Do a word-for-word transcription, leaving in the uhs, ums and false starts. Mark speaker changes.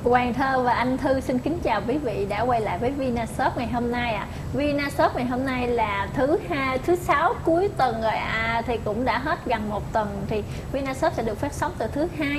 Speaker 1: Hoàng Thơ và anh Thư xin kính chào quý vị đã quay lại với Vinashop ngày hôm nay ạ. À. Vinashop ngày hôm nay là thứ hai, thứ sáu cuối tuần rồi à, thì cũng đã hết gần một tuần thì Vinashop sẽ được phát sóng từ thứ hai